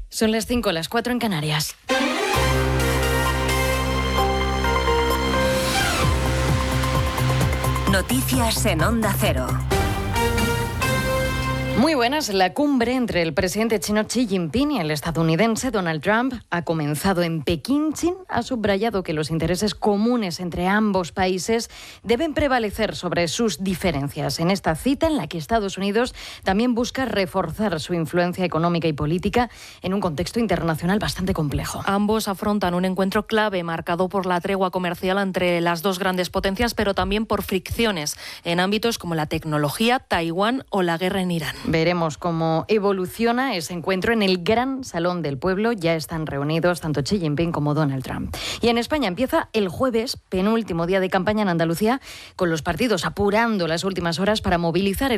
Son las 5, las 4 en Canarias. Noticias en Onda Cero. Muy buenas. La cumbre entre el presidente chino Xi Jinping y el estadounidense Donald Trump ha comenzado en Pekín. Xi ha subrayado que los intereses comunes entre ambos países deben prevalecer sobre sus diferencias. En esta cita, en la que Estados Unidos también busca reforzar su influencia económica y política en un contexto internacional bastante complejo. Ambos afrontan un encuentro clave marcado por la tregua comercial entre las dos grandes potencias, pero también por fricciones en ámbitos como la tecnología, Taiwán o la guerra en Irán. Veremos cómo evoluciona ese encuentro en el Gran Salón del Pueblo. Ya están reunidos tanto Xi Jinping como Donald Trump. Y en España empieza el jueves, penúltimo día de campaña en Andalucía, con los partidos apurando las últimas horas para movilizar el